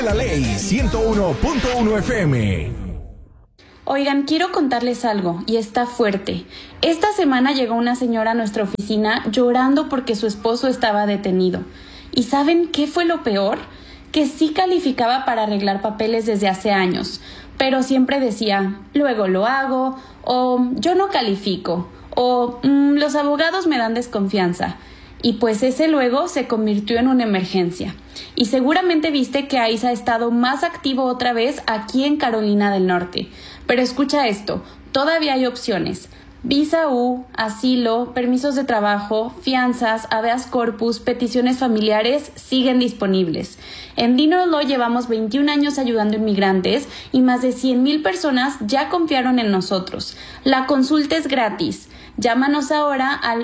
La Ley 101.1 FM. Oigan, quiero contarles algo, y está fuerte. Esta semana llegó una señora a nuestra oficina llorando porque su esposo estaba detenido. ¿Y saben qué fue lo peor? Que sí calificaba para arreglar papeles desde hace años, pero siempre decía, luego lo hago, o yo no califico, o los abogados me dan desconfianza. Y pues ese luego se convirtió en una emergencia. Y seguramente viste que ICE ha estado más activo otra vez aquí en Carolina del Norte. Pero escucha esto, todavía hay opciones. Visa U, asilo, permisos de trabajo, fianzas, habeas corpus, peticiones familiares siguen disponibles. En Dinner Law llevamos 21 años ayudando inmigrantes y más de 100,000 personas ya confiaron en nosotros. La consulta es gratis. Llámanos ahora al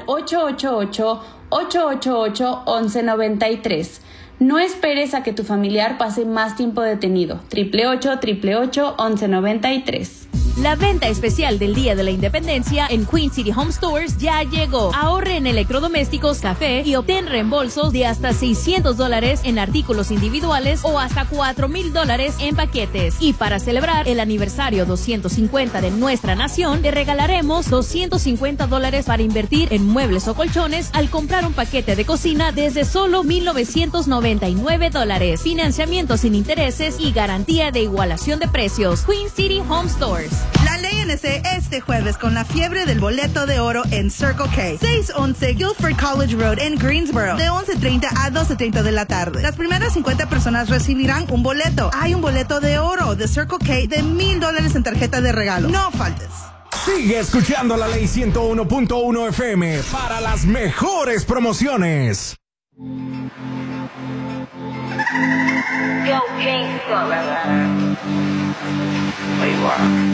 888-888-1193. No esperes a que tu familiar pase más tiempo detenido. 888-888-1193. La venta especial del Día de la Independencia en Queen City Home Stores ya llegó. Ahorre en electrodomésticos, café y obtén reembolsos de hasta $600 en artículos individuales o hasta $4,000 en paquetes. Y para celebrar el aniversario 250 de nuestra nación, te regalaremos $250 para invertir en muebles o colchones al comprar un paquete de cocina desde solo $1,999. Financiamiento sin intereses y garantía de igualación de precios. Queen City Home Stores. La Ley NC este jueves con la fiebre del boleto de oro en Circle K. 611 Guilford College Road en Greensboro. De 11:30 a 12:30 de la tarde. Las primeras 50 personas recibirán un boleto. Hay un boleto de oro de Circle K de $1,000 en tarjeta de regalo. No faltes. Sigue escuchando La Ley 101.1 FM para las mejores promociones. Go Kingston. Where you are.